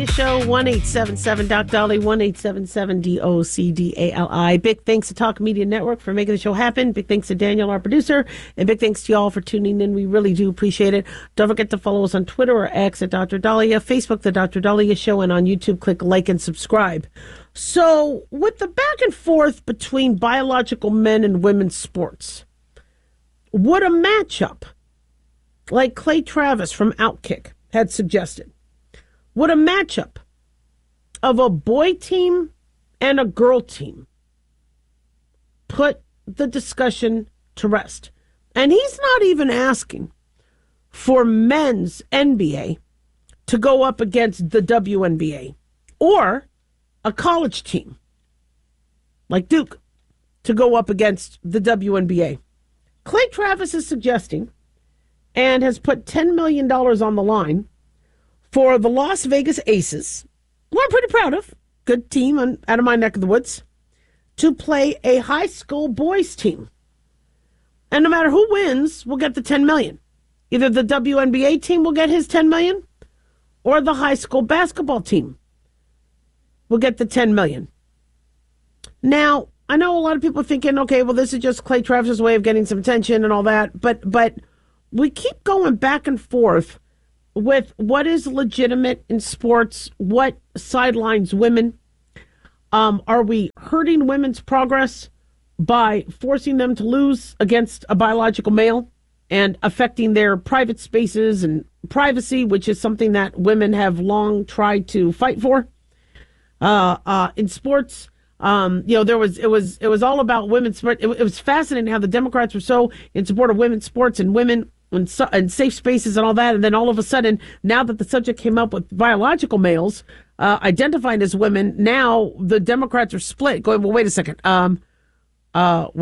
Show 1-877 Doc Dolly 1-877-DOCDALI. Big thanks to Talk Media Network for making the show happen. Big thanks to Daniel, our producer, and big thanks to y'all for tuning in. We really do appreciate it. Don't forget to follow us on Twitter or X at Dr. Dahlia, Facebook, The Dr. Dahlia Show, and on YouTube, click like and subscribe. So, with the back and forth between biological men and women's sports, would a matchup like Clay Travis from Outkick had suggested, would a matchup of a boy team and a girl team put the discussion to rest? And he's not even asking for men's NBA to go up against the WNBA or a college team like Duke to go up against the WNBA. Clay Travis is suggesting and has put $10 million on the line for the Las Vegas Aces, who I'm pretty proud of, good team out of my neck of the woods, to play a high school boys team. And no matter who wins, we'll get the $10 million. Either the WNBA team will get his $10 million, or the high school basketball team will get the $10 million. Now, I know a lot of people are thinking, okay, well, this is just Clay Travis's way of getting some attention and all that, but we keep going back and forth with what is legitimate in sports, what sidelines women. Are we hurting women's progress by forcing them to lose against a biological male and affecting their private spaces and privacy, which is something that women have long tried to fight for? In sports, it was all about women's sport. It was fascinating how the Democrats were so in support of women's sports and women and safe spaces and all that. And then all of a sudden, now that the subject came up with biological males identifying as women, now the Democrats are split, going, well, wait a second. Now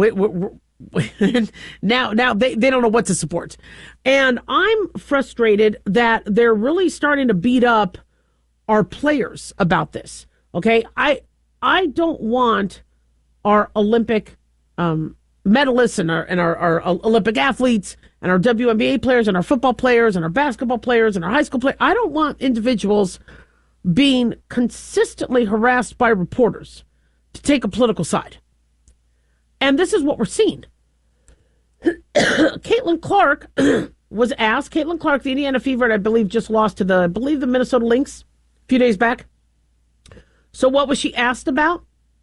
they don't know what to support. And I'm frustrated that they're really starting to beat up our players about this. Okay, I don't want our Olympic medalists and our Olympic athletes and our WNBA players and our football players and our basketball players and our high school players. I don't want individuals being consistently harassed by reporters to take a political side. And this is what we're seeing. Caitlin Clark was asked. Caitlin Clark, the Indiana Fever, I believe, just lost to the Minnesota Lynx a few days back. So what was she asked about?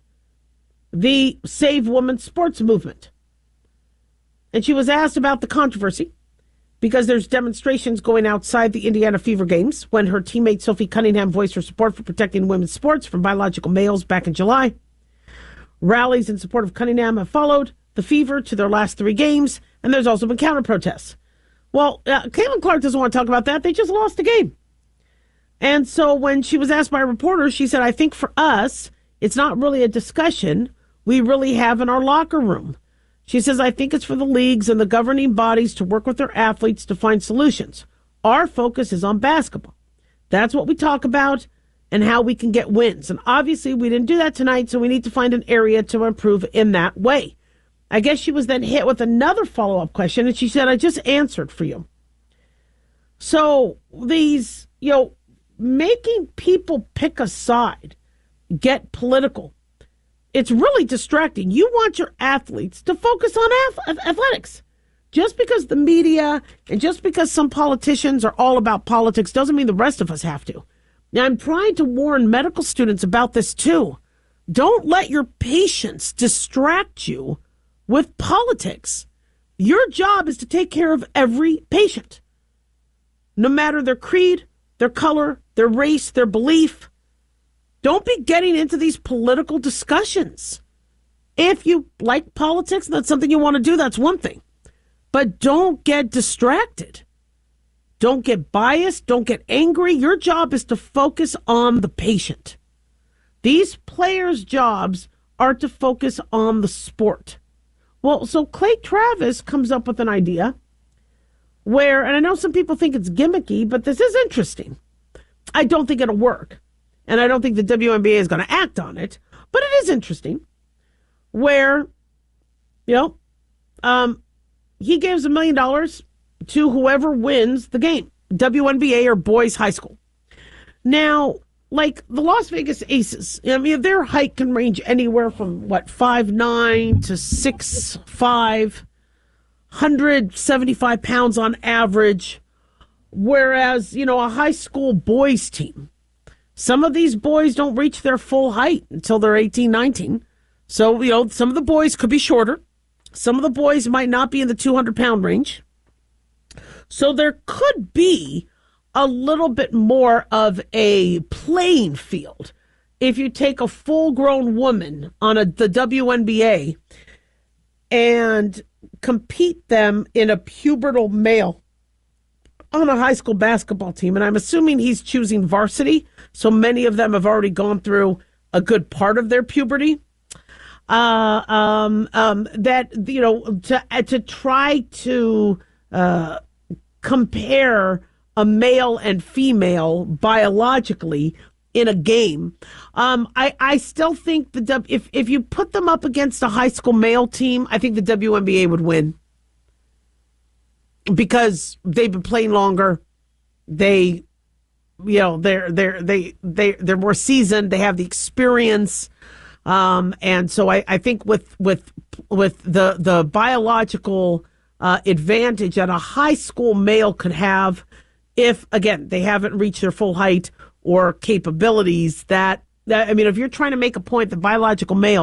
The Save Women's Sports movement. And she was asked about the controversy because there's demonstrations going outside the Indiana Fever games when her teammate Sophie Cunningham voiced her support for protecting women's sports from biological males back in July. Rallies in support of Cunningham have followed the Fever to their last 3 games, and there's also been counter-protests. Well, Caitlin Clark doesn't want to talk about that. They just lost the game. And so when she was asked by a reporter, she said, I think for us, it's not really a discussion we really have in our locker room. She says, I think it's for the leagues and the governing bodies to work with their athletes to find solutions. Our focus is on basketball. That's what we talk about and how we can get wins. And obviously we didn't do that tonight, so we need to find an area to improve in that way. I guess she was then hit with another follow-up question, and she said, I just answered for you. So these, making people pick a side, get political, it's really distracting. You want your athletes to focus on athletics. Just because the media and just because some politicians are all about politics doesn't mean the rest of us have to. Now, I'm trying to warn medical students about this too. Don't let your patients distract you with politics. Your job is to take care of every patient, no matter their creed, their color, their race, their belief. Don't be getting into these political discussions. If you like politics, that's something you want to do, that's one thing. But don't get distracted. Don't get biased. Don't get angry. Your job is to focus on the patient. These players' jobs are to focus on the sport. Well, so Clay Travis comes up with an idea where, and I know some people think it's gimmicky, but this is interesting. I don't think it'll work. And I don't think the WNBA is going to act on it. But it is interesting where, he gives $1 million to whoever wins the game, WNBA or boys high school. Now, like the Las Vegas Aces, I mean, their height can range anywhere from 5'9" to 6'5", 175 pounds on average. Whereas, a high school boys team, some of these boys don't reach their full height until they're 18, 19. So, some of the boys could be shorter. Some of the boys might not be in the 200-pound range. So there could be a little bit more of a playing field if you take a full-grown woman on the WNBA and compete them in a pubertal male on a high school basketball team. And I'm assuming he's choosing varsity, so many of them have already gone through a good part of their puberty. To try to compare a male and female biologically in a game. I still think if you put them up against a high school male team, I think the WNBA would win because they've been playing longer. They're more seasoned. They have the experience. And so I think with the biological advantage that a high school male could have, if again they haven't reached their full height or capabilities, if you're trying to make a point, the biological male